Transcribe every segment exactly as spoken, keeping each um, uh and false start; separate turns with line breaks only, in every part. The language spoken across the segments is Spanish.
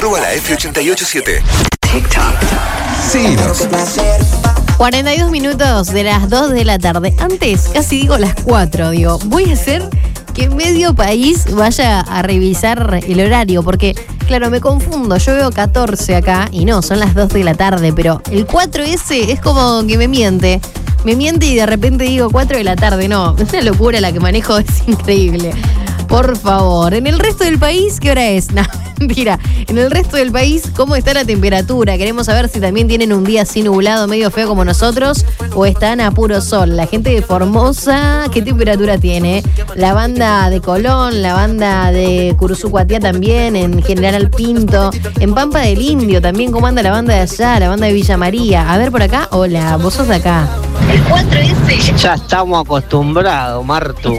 Arroba la F ochenta y ocho siete.
Síguenos.
cuarenta y dos minutos de las dos de la tarde. Antes, casi digo las cuatro, digo, voy a hacer que medio país vaya a revisar el horario, porque, claro, me confundo, yo veo catorce acá, y no, son las dos de la tarde, pero el cuatro ese es como que me miente, me miente y de repente digo cuatro de la tarde, no, es una locura la que manejo, es increíble. Por favor, en el resto del país, ¿qué hora es? No, mentira. En el resto del país, ¿cómo está la temperatura? Queremos saber si también tienen un día así nublado, medio feo como nosotros, o están a puro sol. La gente de Formosa, ¿qué temperatura tiene? La banda de Colón, la banda de Cursucuatía también, en General Pinto, en Pampa del Indio también, ¿cómo anda la banda de allá? La banda de Villa María. A ver por acá, hola, vos sos de acá.
El cuatro ese.
Ya estamos acostumbrados, Martu.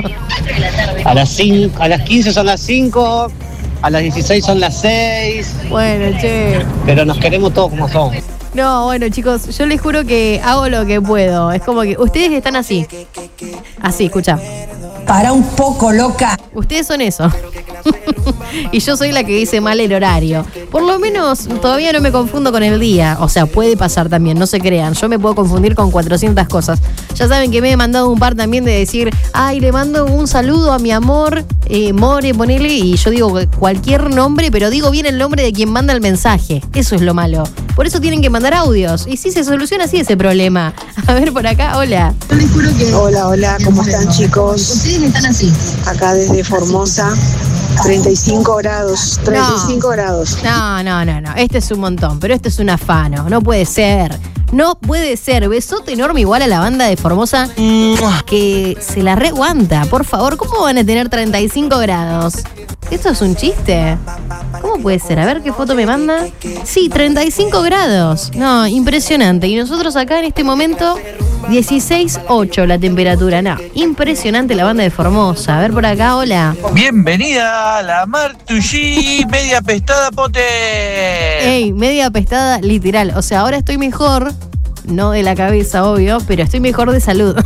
A las cinco, a las quince son las cinco, a las dieciséis son las seis.
Bueno, che.
Pero nos queremos todos como somos.
No, bueno, chicos, yo les juro que hago lo que puedo. Es como que ustedes están así. Así, escucha.
Para un poco, loca.
Ustedes son eso. Y yo soy la que dice mal el horario. Por lo menos todavía no me confundo con el día. O sea, puede pasar también, no se crean. Yo me puedo confundir con cuatrocientas cosas. Ya saben que me he mandado un par también de decir, ay, le mando un saludo a mi amor, eh, More, ponele. Y yo digo cualquier nombre, pero digo bien el nombre de quien manda el mensaje. Eso es lo malo. Por eso tienen que mandar audios. Y sí, se soluciona así ese problema. A ver, por acá, hola.
Yo les juro que...
Hola, hola, ¿cómo están, chicos?
Ustedes están así.
Acá desde Formosa, treinta y cinco grados, treinta y cinco
No.
grados.
No, no, no, no. Este es un montón, pero este es un afano. No puede ser. No puede ser. Besote enorme igual a la banda de Formosa que se la reaguanta. Por favor, ¿cómo van a tener treinta y cinco grados? ¿Esto es un chiste? ¿Cómo puede ser? A ver qué foto me manda. Sí, treinta y cinco grados. No, impresionante. Y nosotros acá en este momento, dieciséis punto ocho la temperatura. No, impresionante la banda de Formosa. A ver por acá, hola.
Bienvenida a la Martushi, media pestada pote.
Ey, media pestada, literal. O sea, ahora estoy mejor, no de la cabeza, obvio, pero estoy mejor de salud.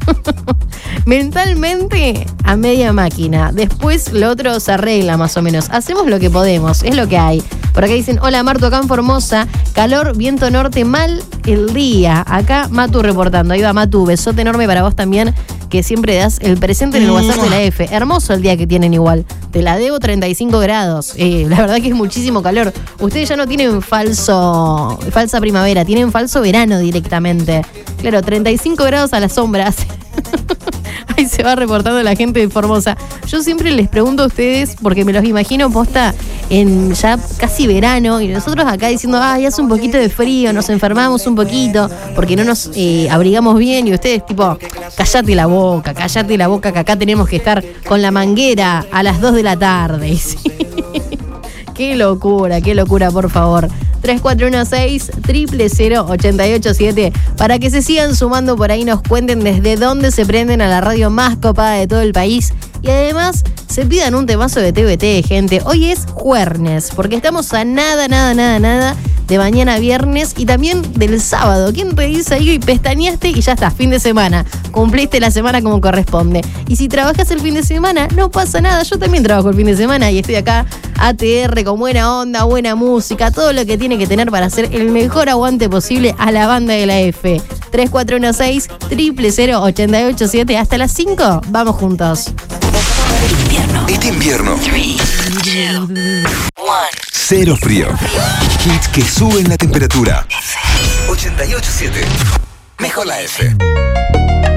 Mentalmente a media máquina. Después lo otro se arregla más o menos. Hacemos lo que podemos, es lo que hay. Por acá dicen, hola Martu, acá en Formosa, calor, viento norte, mal el día. Acá Matu reportando. Ahí va Matu, besote enorme para vos también, que siempre das el presente en el WhatsApp de la F. Hermoso el día que tienen igual. Te la debo, treinta y cinco grados. Eh, la verdad que es muchísimo calor. Ustedes ya no tienen falso, falsa primavera, tienen falso verano directamente. Claro, treinta y cinco grados a las sombras. Ahí se va reportando la gente de Formosa. Yo siempre les pregunto a ustedes, porque me los imagino posta en ya casi verano, y nosotros acá diciendo, ay, hace un poquito de frío, nos enfermamos un poquito, porque no nos eh, abrigamos bien, y ustedes tipo, cállate la boca, cállate la boca, que acá tenemos que estar con la manguera a las dos de la tarde. ¿Sí? Qué locura, qué locura, por favor. tres cuatro uno seis, cero cero cero, ocho ocho siete. Para que se sigan sumando por ahí, nos cuenten desde dónde se prenden a la radio más copada de todo el país. Y además, se pidan un temazo de T V T, gente. Hoy es jueves, porque estamos a nada, nada, nada, nada de mañana viernes y también del sábado. ¿Quién te dice ahí y pestañaste y ya está, fin de semana? Cumpliste la semana como corresponde. Y si trabajas el fin de semana, no pasa nada. Yo también trabajo el fin de semana y estoy acá, A T R, con buena onda, buena música, todo lo que tiene que tener para hacer el mejor aguante posible a la banda de la F. tres cuatro uno seis, cero cero cero, ocho ocho siete. Hasta las cinco, vamos juntos.
Invierno. Este invierno. Cero frío. Hits que suben la temperatura. ochenta y ocho siete. Mejor la F.